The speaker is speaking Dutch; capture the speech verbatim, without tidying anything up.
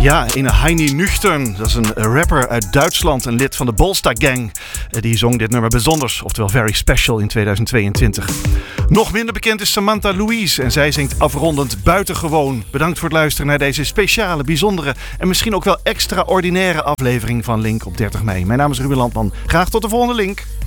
Ja, een Heini Nuchtern, dat is een rapper uit Duitsland, een lid van de Bolster Gang. Die zong dit nummer bijzonders, oftewel very special in tweeduizend tweeëntwintig. Nog minder bekend is Samantha Louise en zij zingt afrondend buitengewoon. Bedankt voor het luisteren naar deze speciale, bijzondere en misschien ook wel extraordinaire aflevering van Link op dertig mei. Mijn naam is Ruben Landman. Graag tot de volgende Link.